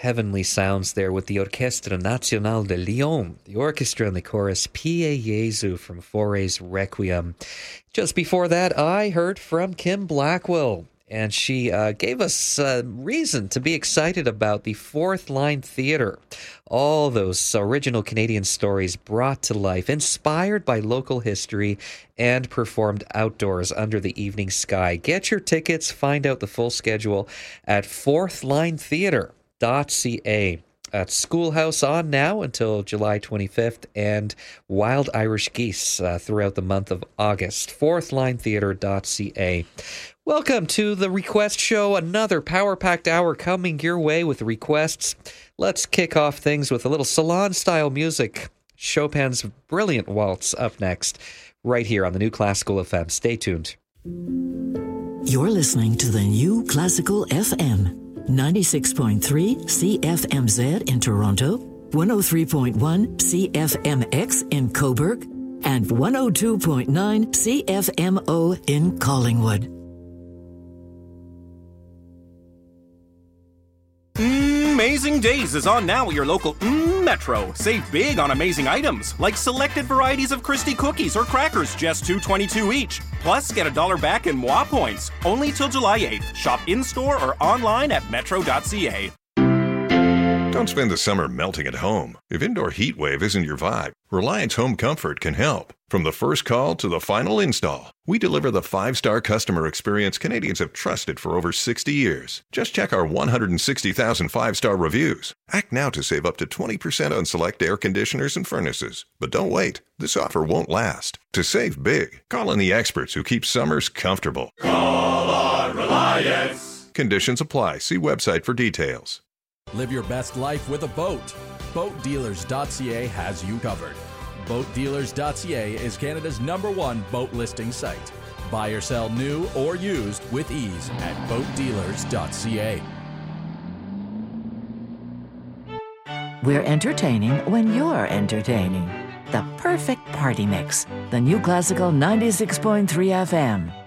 heavenly sounds there with the Orchestra Nacional de Lyon, the orchestra and the chorus Pie Jesu from Fauré's Requiem. Just before that, I heard from Kim Blackwell, and she gave us reason to be excited about the Fourth Line Theatre. All those original Canadian stories brought to life, inspired by local history, and performed outdoors under the evening sky. Get your tickets, find out the full schedule at fourthlinetheatre.ca. At Schoolhouse on now until July 25th, and Wild Irish Geese throughout the month of August. Fourthlinetheatre.ca. Welcome to the Request Show, another power-packed hour coming your way with requests. Let's kick off things with a little salon-style music. Chopin's Brilliant Waltz up next, right here on the New Classical FM. Stay tuned. You're listening to the New Classical FM. 96.3 CFMZ in Toronto, 103.1 CFMX in Cobourg, and 102.9 CFMO in Collingwood. Amazing Days is on now at your local Metro. Save big on amazing items, like selected varieties of Christie cookies or crackers, just $2.22 each. Plus, get $1 back in Moi points, only till July 8th. Shop in-store or online at metro.ca. Don't spend the summer melting at home. If indoor heat wave isn't your vibe, Reliance Home Comfort can help. From the first call to the final install, we deliver the 5-star customer experience Canadians have trusted for over 60 years. Just check our 160,000 5-star reviews. Act now to save up to 20% on select air conditioners and furnaces. But don't wait. This offer won't last. To save big, call on the experts who keep summers comfortable. Call on Reliance. Conditions apply. See website for details. Live your best life with a boat. BoatDealers.ca has you covered. BoatDealers.ca is Canada's #1 boat listing site. Buy or sell new or used with ease at BoatDealers.ca. We're entertaining when you're entertaining. The perfect party mix. The New Classical 96.3 FM.